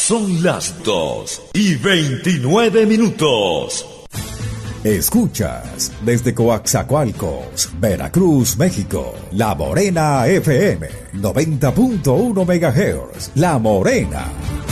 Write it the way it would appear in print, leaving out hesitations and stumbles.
Son las 2:29. Escuchas desde Coaxacualcos, Veracruz, México, La Morena FM, 90.1 MHz, La Morena.